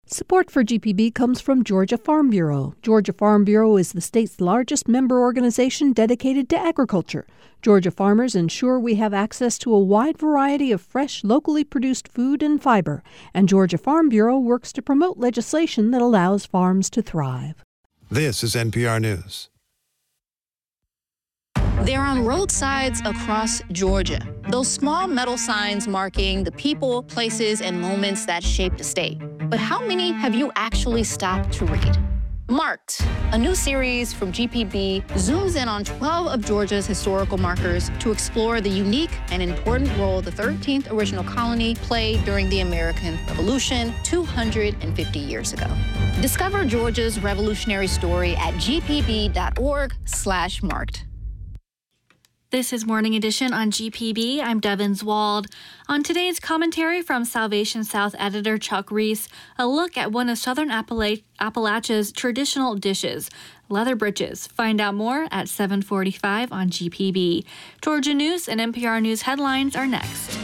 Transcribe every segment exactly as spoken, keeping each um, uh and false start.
Support for G P B comes from Georgia Farm Bureau. Georgia Farm Bureau is the state's largest member organization dedicated to agriculture. Georgia farmers ensure we have access to a wide variety of fresh, locally produced food and fiber. And Georgia Farm Bureau works to promote legislation that allows farms to thrive. This is N P R News. They're on roadsides across Georgia. Those small metal signs marking the people, places, and moments that shaped the state. But how many have you actually stopped to read? Marked, a new series from G P B, zooms in on twelve of Georgia's historical markers to explore the unique and important role the thirteenth original colony played during the American Revolution two hundred fifty years ago. Discover Georgia's revolutionary story at gpb.org slash marked. This is Morning Edition on G P B. I'm Devin Zwald. On today's commentary from Salvation South editor Chuck Reese, a look at one of Southern Appala- Appalachia's traditional dishes, leather britches. Find out more at seven forty-five on G P B. Georgia News and N P R News headlines are next.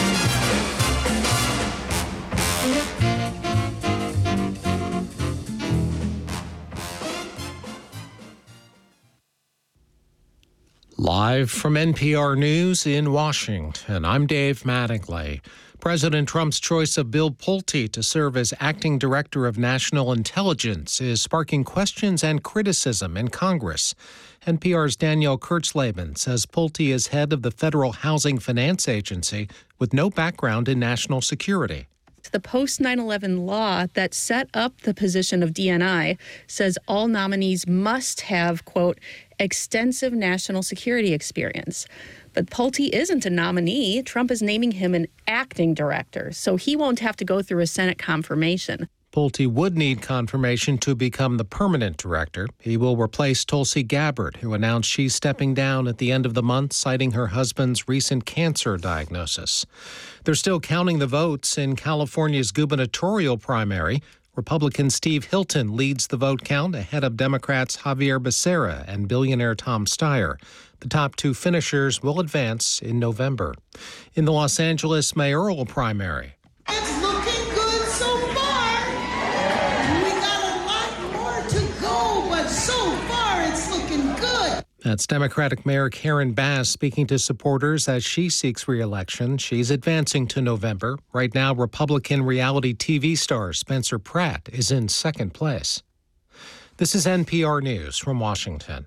Live from N P R News in Washington, I'm Dave Mattingly. President Trump's choice of Bill Pulte to serve as acting director of national intelligence is sparking questions and criticism in Congress. N P R's Danielle Kurtzleben says Pulte is head of the Federal Housing Finance Agency with no background in national security. The post nine eleven law that set up the position of D N I says all nominees must have, quote, extensive national security experience. But Pulte isn't a nominee. Trump is naming him an acting director, so he won't have to go through a Senate confirmation. Pulte would need confirmation to become the permanent director. He will replace Tulsi Gabbard, who announced she's stepping down at the end of the month, citing her husband's recent cancer diagnosis. They're still counting the votes in California's gubernatorial primary. Republican Steve Hilton leads the vote count ahead of Democrats Javier Becerra and billionaire Tom Steyer. The top two finishers will advance in November. In the Los Angeles mayoral primary, it's looking good so far. We got a lot more to go, but so far it's looking good. That's Democratic Mayor Karen Bass speaking to supporters as she seeks re-election. She's advancing to November. Right now, Republican reality T V star Spencer Pratt is in second place. This is N P R News from Washington.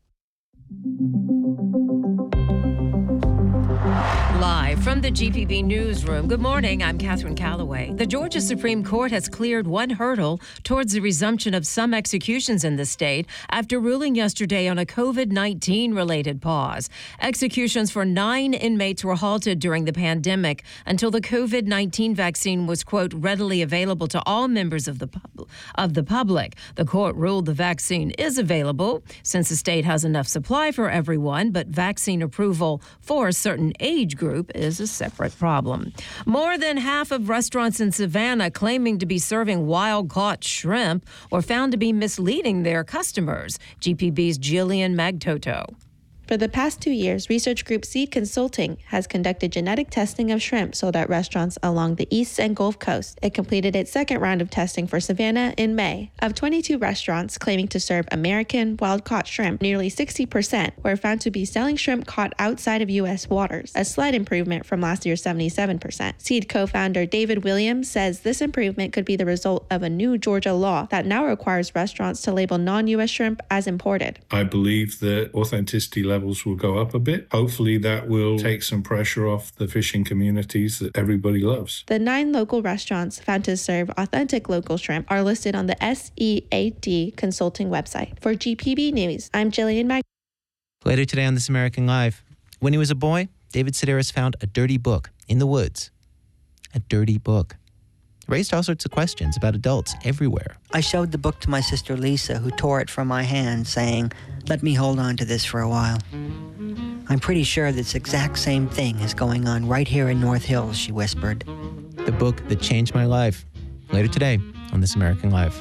Live from the G P B newsroom. Good morning. I'm Catherine Calloway. The Georgia Supreme Court has cleared one hurdle towards the resumption of some executions in the state after ruling yesterday on a COVID nineteen related pause. Executions for nine inmates were halted during the pandemic until the COVID nineteen vaccine was, quote, readily available to all members of the pub- of the public. The court ruled the vaccine is available since the state has enough supply for everyone, but vaccine approval for a certain age group is a separate problem. More than half of restaurants in Savannah claiming to be serving wild-caught shrimp were found to be misleading their customers. G P B's Jillian Magtoto. For the past two years, research group Seed Consulting has conducted genetic testing of shrimp sold at restaurants along the East and Gulf Coast. It completed its second round of testing for Savannah in May. Of twenty-two restaurants claiming to serve American wild-caught shrimp, nearly sixty percent were found to be selling shrimp caught outside of U S waters, a slight improvement from last year's seventy-seven percent. Seed co-founder David Williams says this improvement could be the result of a new Georgia law that now requires restaurants to label non-U S shrimp as imported. I believe that authenticity levels will go up a bit. Hopefully that will take some pressure off the fishing communities that everybody loves. The nine local restaurants found to serve authentic local shrimp are listed on the S E A D Consulting website. For G P B News, I'm Jillian Mag. Later today on This American Life, when he was a boy, David Sedaris found a dirty book in the woods. A dirty book. Raised all sorts of questions about adults everywhere. I showed the book to my sister Lisa, who tore it from my hand, saying, "Let me hold on to this for a while." "I'm pretty sure this exact same thing is going on right here in North Hills," she whispered. The book that changed my life. Later today on This American Life.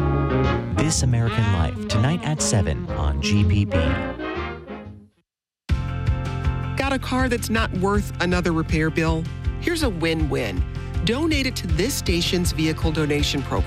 This American Life, tonight at seven on G P B. Got a car that's not worth another repair bill? Here's a win-win. Donate it to this station's vehicle donation program.